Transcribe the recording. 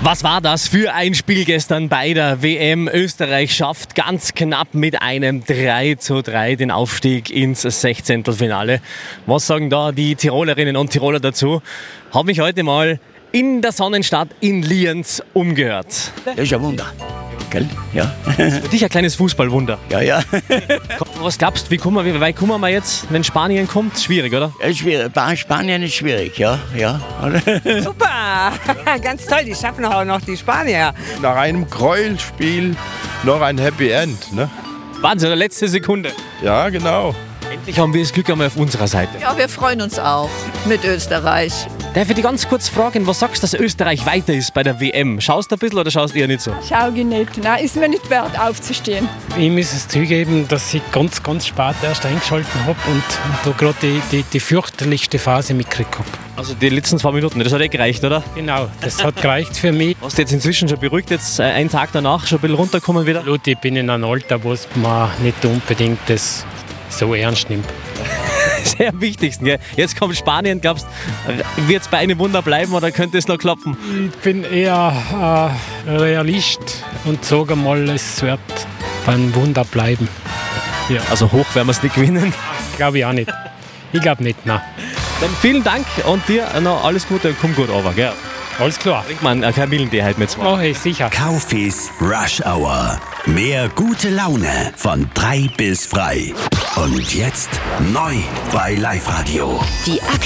Was war das für ein Spiel gestern bei der WM? Österreich schafft ganz knapp mit einem 3:3 den Aufstieg ins 16. Finale. Was sagen da die Tirolerinnen und Tiroler dazu? Habe mich heute mal in der Sonnenstadt in Lienz umgehört. Das ist ein Wunder. Gell? Ja. Für dich ein kleines Fußballwunder. Ja. Was glaubst du, wie weit kommen wir jetzt, wenn Spanien kommt? Schwierig, oder? Ja, schwierig. Spanien ist schwierig, ja. Super, ganz toll, die schaffen auch noch die Spanier. Nach einem Gräuelspiel noch ein Happy End, ne? Wahnsinn, der letzte Sekunde. Ja, genau. Endlich haben wir das Glück einmal auf unserer Seite. Ja, wir freuen uns auch mit Österreich. Darf ich dich ganz kurz fragen, was sagst du, dass Österreich weiter ist bei der WM? Schaust du ein bisschen oder schaust du eher nicht so? Schau ich nicht. Nein, ist mir nicht wert, aufzustehen. Ich muss es zugeben, dass ich ganz spät erst eingeschaltet habe und da gerade die fürchterlichste Phase mitgekriegt habe. Also die letzten 2 Minuten, das hat eh gereicht, oder? Genau, das hat gereicht für mich. Hast du jetzt inzwischen schon beruhigt, jetzt einen Tag danach schon ein bisschen runterkommen wieder? Absolut, ich bin in einem Alter, wo es man nicht unbedingt das so ernst nimmt. Sehr am wichtigsten, gell? Jetzt kommt Spanien, glaubst du, wird es bei einem Wunder bleiben oder könnte es noch klappen? Ich bin eher Realist und sage mal, es wird beim Wunder bleiben. Ja. Also hoch werden wir es nicht gewinnen. Glaube ich auch nicht. Ich glaube nicht, nein. Dann vielen Dank und dir noch alles Gute und komm gut over, gell? Alles klar. Trink mal einen Kamillentee heute mit zwei. Mach ich, sicher. Kaufis Rush Hour. Mehr gute Laune von 3 bis frei. Und jetzt neu bei Live Radio. Die